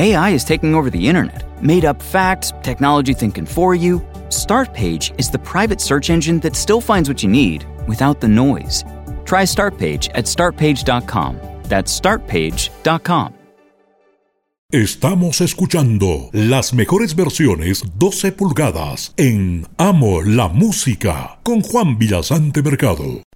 AI is taking over the internet. Made-up facts, technology thinking for you. Startpage is the private search engine that still finds what you need without the noise. Try Startpage at startpage.com. That's startpage.com. Estamos escuchando las mejores versiones 12 pulgadas en Amo la Música con Juan Villasante Mercado.